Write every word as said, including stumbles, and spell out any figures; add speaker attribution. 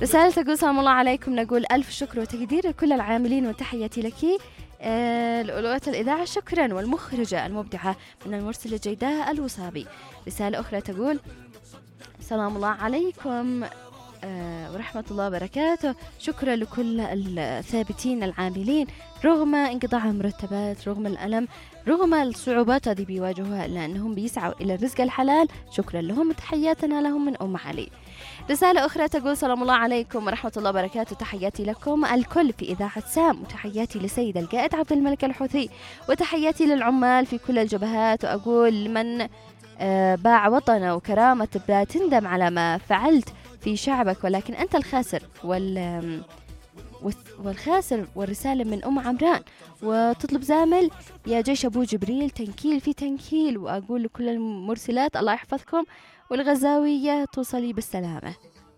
Speaker 1: رسالة تقول سلام الله عليكم، نقول ألف شكر وتقدير لكل العاملين وتحياتي لك آه لأولوات الإذاعة شكرا، والمخرجة المبدعة من المرسلة جيداء الوصابي. رسالة أخرى تقول سلام الله عليكم آه ورحمة الله وبركاته، شكرا لكل الثابتين العاملين رغم انقطاع المرتبات، رغم الألم، رغم الصعوبات التي بيواجهوها، إلا أنهم بيسعوا إلى الرزق الحلال، شكرا لهم وتحياتنا لهم من أم علي. رسالة أخرى تقول سلام الله عليكم ورحمة الله وبركاته، تحياتي لكم الكل في إذاعة سام، وتحياتي لسيد القائد عبد الملك الحوثي، وتحياتي للعمال في كل الجبهات، وأقول لمن آه باع وطنه وكرامته لا تندم على ما فعلت في شعبك، ولكن أنت الخاسر وال والخاسر. والرسالة من أم عمران، وتطلب زامل يا جيش أبو جبريل تنكيل في تنكيل، وأقول لكل المرسلات الله يحفظكم، والغزاوية توصلي بالسلامة.